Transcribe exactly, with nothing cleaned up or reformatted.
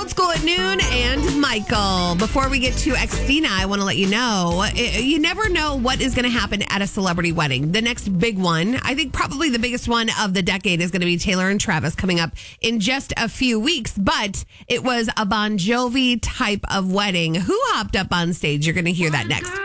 Old School at noon and Michael. Before we get to Xtina, I want to let you know, you never know what is going to happen at a celebrity wedding. The next big one, I think probably the biggest one of the decade, is going to be Taylor and Travis coming up in just a few weeks. But it was a Bon Jovi type of wedding. Who hopped up on stage? You're going to hear that next.